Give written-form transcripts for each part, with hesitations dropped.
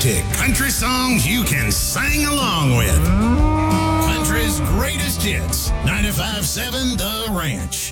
authentic country songs you can sing along with. Country's greatest hits. 95.7 The Ranch.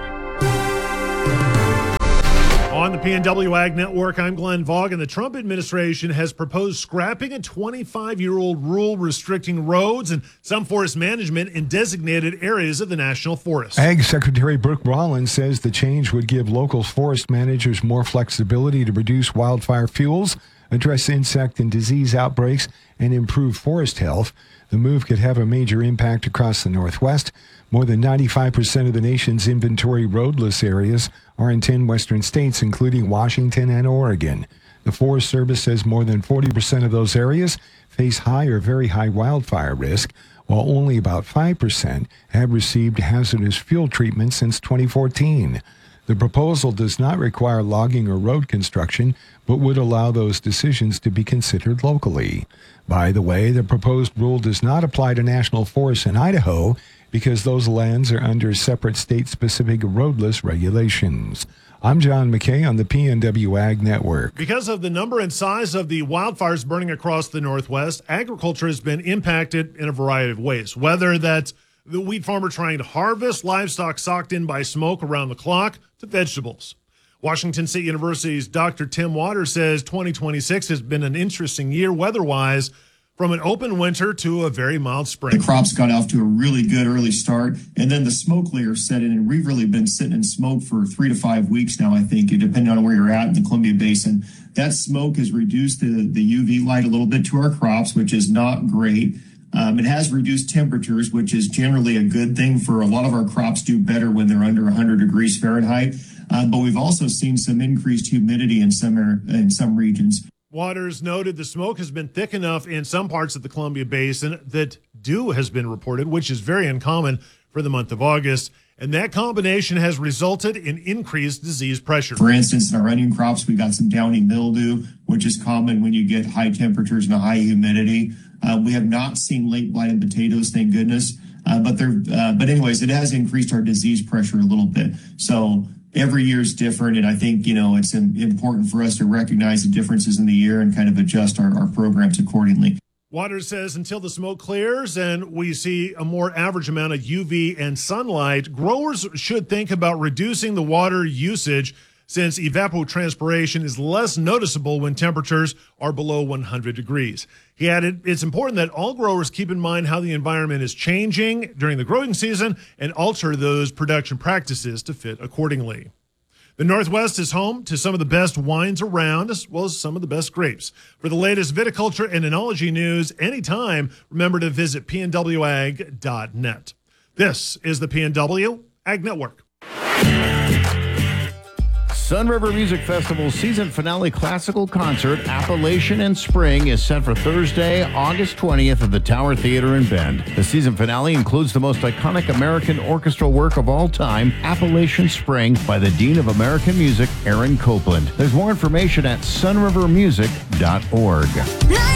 On the PNW Ag Network, I'm Glenn Vaughan. The Trump administration has proposed scrapping a 25-year-old rule restricting roads and some forest management in designated areas of the National Forest. Ag Secretary Brooke Rollins says the change would give local forest managers more flexibility to reduce wildfire fuels, address insect and disease outbreaks, and improve forest health. The move could have a major impact across the Northwest. More than 95% of the nation's inventory roadless areas are in 10 western states, including Washington and Oregon. The Forest Service says more than 40% of those areas face high or very high wildfire risk, while only about 5% have received hazardous fuel treatment since 2014. The proposal does not require logging or road construction, but would allow those decisions to be considered locally. By the way, the proposed rule does not apply to national forests in Idaho because those lands are under separate state-specific roadless regulations. I'm John McKay on the PNW Ag Network. Because of the number and size of the wildfires burning across the Northwest, agriculture has been impacted in a variety of ways, whether that's the wheat farmer trying to harvest, livestock socked in by smoke around the clock, to vegetables. Washington State University's Dr. Tim Waters says 2026 has been an interesting year weather-wise, from an open winter to a very mild spring. The crops got off to a really good early start, and then the smoke layer set in, and we've really been sitting in smoke for 3 to 5 weeks now, I think, depending on where you're at in the Columbia Basin. That smoke has reduced the UV light a little bit to our crops, which is not great. It has reduced temperatures, which is generally a good thing. For a lot of our crops do better when they're under 100 degrees Fahrenheit. But we've also seen some increased humidity in some regions. Waters noted the smoke has been thick enough in some parts of the Columbia Basin that dew has been reported, which is very uncommon for the month of August. And that combination has resulted in increased disease pressure. For instance, in our onion crops, we got some downy mildew, which is common when you get high temperatures and a high humidity. We have not seen late blight in potatoes, thank goodness. But anyways, it has increased our disease pressure a little bit. So every year is different, and I think, it's important for us to recognize the differences in the year and kind of adjust our programs accordingly. Waters says until the smoke clears and we see a more average amount of UV and sunlight, growers should think about reducing the water usage since evapotranspiration is less noticeable when temperatures are below 100 degrees. He added, it's important that all growers keep in mind how the environment is changing during the growing season and alter those production practices to fit accordingly. The Northwest is home to some of the best wines around, as well as some of the best grapes. For the latest viticulture and enology news anytime, remember to visit pnwag.net. This is the PNW Ag Network. Sunriver Music Festival's season finale classical concert, Appalachian in Spring, is set for Thursday, August 20th at the Tower Theater in Bend. The season finale includes the most iconic American orchestral work of all time, Appalachian Spring, by the Dean of American Music, Aaron Copland. There's more information at sunrivermusic.org.